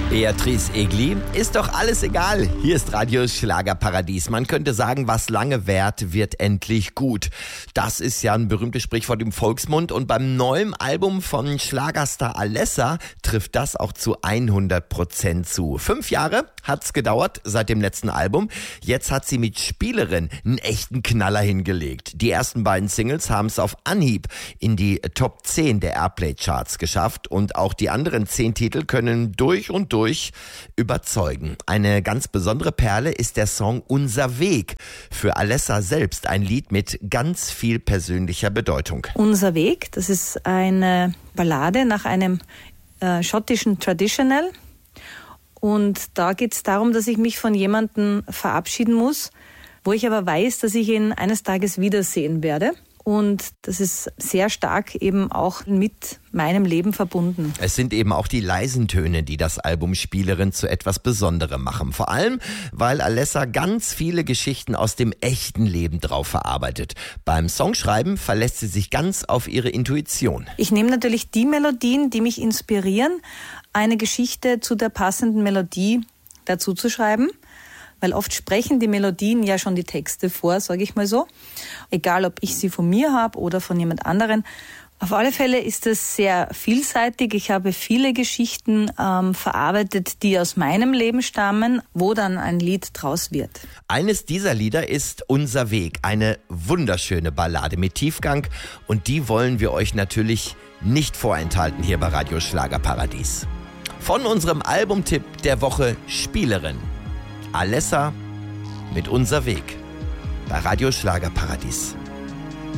Beatrice Egli, ist doch alles egal. Hier ist Radios Schlagerparadies. Man könnte sagen, was lange währt, wird endlich gut. Das ist ja ein berühmtes Sprichwort im Volksmund und beim neuen Album von Schlagerstar Alessa trifft das auch zu 100% zu. 5 Jahre hat's gedauert seit dem letzten Album. Jetzt hat sie mit Spielerin einen echten Knaller hingelegt. Die ersten beiden Singles haben es auf Anhieb in die Top 10 der Airplay-Charts geschafft und auch die anderen 10 Titel können durch und durch überzeugen. Eine ganz besondere Perle ist der Song Unser Weg. Für Alessa selbst ein Lied mit ganz viel persönlicher Bedeutung. Unser Weg, das ist eine Ballade nach einem schottischen Traditional. Und da geht es darum, dass ich mich von jemandem verabschieden muss, wo ich aber weiß, dass ich ihn eines Tages wiedersehen werde. Und das ist sehr stark eben auch mit meinem Leben verbunden. Es sind eben auch die leisen Töne, die das Album Spielerin zu etwas Besonderem machen. Vor allem, weil Alessa ganz viele Geschichten aus dem echten Leben drauf verarbeitet. Beim Songschreiben verlässt sie sich ganz auf ihre Intuition. Ich nehme natürlich die Melodien, die mich inspirieren, eine Geschichte zu der passenden Melodie dazu zu schreiben. Weil oft sprechen die Melodien ja schon die Texte vor, sage ich mal so. Egal, ob ich sie von mir habe oder von jemand anderen. Auf alle Fälle ist es sehr vielseitig. Ich habe viele Geschichten verarbeitet, die aus meinem Leben stammen, wo dann ein Lied draus wird. Eines dieser Lieder ist Unser Weg, eine wunderschöne Ballade mit Tiefgang. Und die wollen wir euch natürlich nicht vorenthalten hier bei Radio Schlagerparadies. Von unserem Albumtipp der Woche Spielerin. Alessa mit Unser Weg bei Radio Schlagerparadies.